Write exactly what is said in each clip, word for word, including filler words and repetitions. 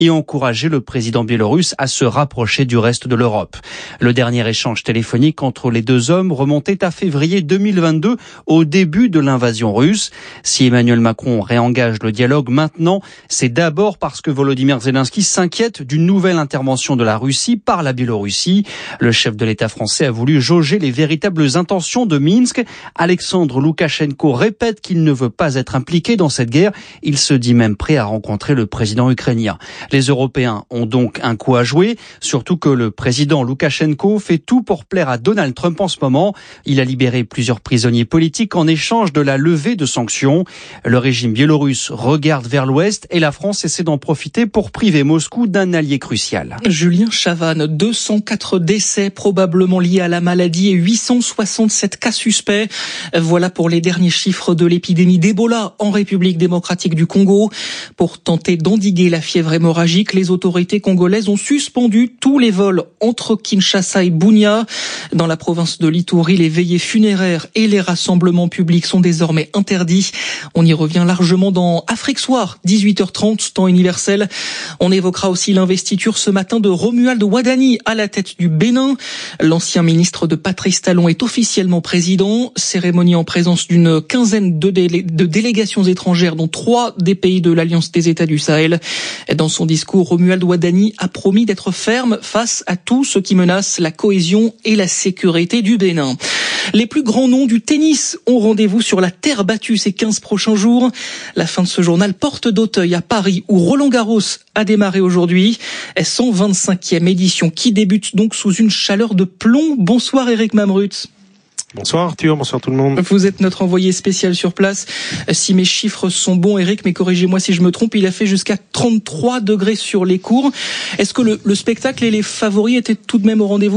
et encourager le président biélorusse à se rapprocher du reste de l'Europe. Le dernier échange téléphonique entre les deux hommes remontait à février deux mille vingt-deux, au début de l'invasion russe. Si Emmanuel Macron réengage le dialogue maintenant, c'est d'abord parce que Volodymyr Zelensky s'inquiète d'une nouvelle intervention de la Russie par la Biélorussie. Le chef de l'État français a voulu jauger les véritables intentions de Minsk. Alexandre Loukachenko répète qu'il ne veut pas être impliqué dans cette guerre. Il se dit même prêt à rencontrer le président ukrainien. Les Européens ont donc un coup à jouer, surtout que le président Loukachenko fait tout pour plaire à Donald Trump en ce moment. Il a libéré plusieurs prisonniers politiques en échange de la levée de sanctions. Le régime biélorusse regarde vers l'ouest et la France essaie d'en profiter pour priver Moscou d'un allié crucial. Julien Chavannes, deux cent quatre décès probablement liés à la maladie et huit cent soixante-sept cas suspects. Voilà pour les derniers chiffres de l'épidémie d'Ebola en République démocratique du Congo. Pour tenter d'endiguer la fièvre hémorragique, les autorités congolaises ont suspendu tous les vols entre Kinshasa et Bunia. Dans la province de l'Ituri, les veillées funéraires et les rassemblements publics sont désormais interdits. On y revient largement dans Afrique Soir, dix-huit heures trente, temps universel. On évoquera aussi l'investiture ce matin de Romuald Wadani à la tête du Bénin. L'ancien ministre de Patrice Talon est officiellement président. Cérémonie en présence d'une quinzaine de, délé- de délégations étrangères, dont trois des pays de l'Alliance des États du Sahel. Dans son discours, Romuald Wadani a promis d'être ferme face à tout ce qui menace la cohésion et la sécurité du Bénin. Les plus grands noms du tennis ont rendez-vous sur la terre battue ces quinze prochains jours. La fin de ce journal porte d'Auteuil à Paris, où Roland-Garros a démarré aujourd'hui. cent vingt-cinquième édition qui débute donc sous une chaleur de plomb. Bonsoir Eric Mamrut. Bonsoir Arthur, bonsoir tout le monde. Vous êtes notre envoyé spécial sur place. Si mes chiffres sont bons, Eric, mais corrigez-moi si je me trompe, il a fait jusqu'à trente-trois degrés sur les cours. Est-ce que le, le spectacle et les favoris étaient tout de même au rendez-vous ?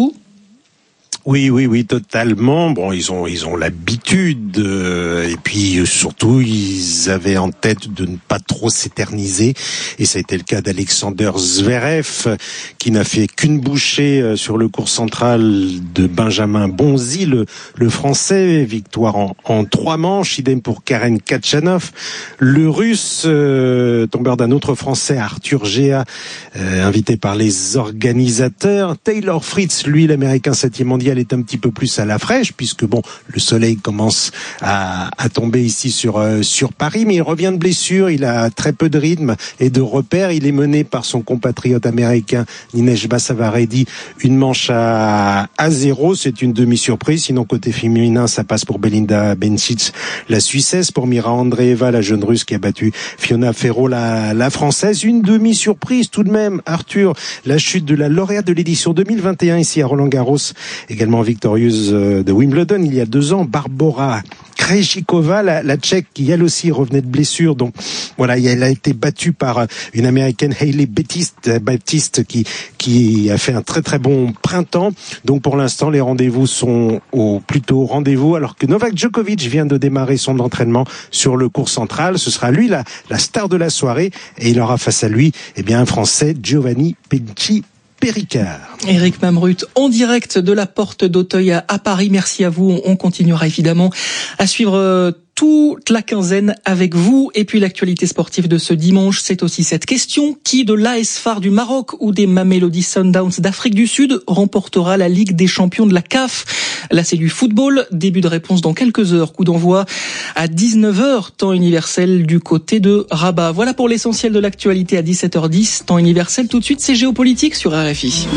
Oui, oui, oui, totalement. Bon, ils ont, ils ont l'habitude, euh, et puis euh, surtout, ils avaient en tête de ne pas trop s'éterniser, et ça a été le cas d'Alexander Zverev, qui n'a fait qu'une bouchée euh, sur le court central de Benjamin Bonzi, le, le Français, victoire en, en trois manches, idem pour Karen Khachanov, le Russe, euh, tombeur d'un autre Français, Arthur Gea, euh, invité par les organisateurs, Taylor Fritz, lui, l'Américain septième mondial, est un petit peu plus à la fraîche, puisque bon, le soleil commence à, à tomber ici sur euh, sur Paris, mais il revient de blessure, il a très peu de rythme et de repères. Il est mené par son compatriote américain Ninej Basavaredi, une manche à à zéro. C'est une demi-surprise. Sinon, côté féminin, ça passe pour Belinda Bencic, la Suissesse, pour Mira Andreeva, la jeune Russe qui a battu Fiona Ferro, la la Française. Une demi-surprise tout de même, Arthur, la chute de la lauréate de l'édition deux mille vingt et un ici à Roland-Garros, également victorieuse de Wimbledon il y a deux ans, Barbora Krejcikova, la, la Tchèque, qui elle aussi revenait de blessure. Donc voilà, elle a été battue par une Américaine, Hailey Baptiste, Baptiste qui qui a fait un très très bon printemps. Donc pour l'instant, les rendez-vous sont au plutôt au rendez-vous, alors que Novak Djokovic vient de démarrer son entraînement sur le court central. Ce sera lui la, la star de la soirée, et il aura face à lui eh bien un Français, Giovanni Penchi Péricard. Eric Mamrut, en direct de la porte d'Auteuil à Paris. Merci à vous. On continuera évidemment à suivre toute la quinzaine avec vous. Et puis l'actualité sportive de ce dimanche, c'est aussi cette question. Qui de l'A S F A R du Maroc ou des Mamelody Sundowns d'Afrique du Sud remportera la Ligue des champions de la C A F? Là, c'est du football. Début de réponse dans quelques heures. Coup d'envoi à dix-neuf heures, temps universel du côté de Rabat. Voilà pour l'essentiel de l'actualité à dix-sept heures dix, temps universel. Tout de suite, c'est géopolitique sur R F I.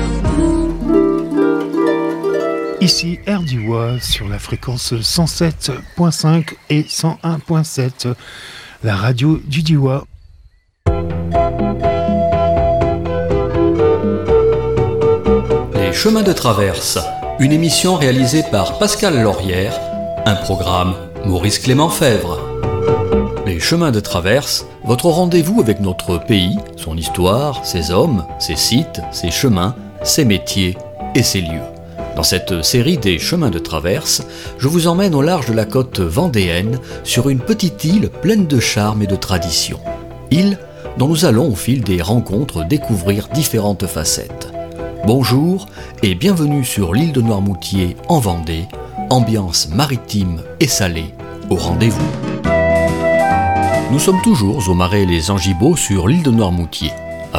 Ici R D W sur la fréquence cent sept virgule cinq et cent un virgule sept, la radio du Diois. Les chemins de traverse, une émission réalisée par Pascal Laurière, un programme Maurice Clément Fèvre. Les chemins de traverse, votre rendez-vous avec notre pays, son histoire, ses hommes, ses sites, ses chemins, ses métiers et ses lieux. Dans cette série des chemins de traverse, je vous emmène au large de la côte vendéenne sur une petite île pleine de charme et de tradition. Île dont nous allons au fil des rencontres découvrir différentes facettes. Bonjour et bienvenue sur l'île de Noirmoutier en Vendée, ambiance maritime et salée au rendez-vous. Nous sommes toujours au marais Les Angibots sur l'île de Noirmoutier.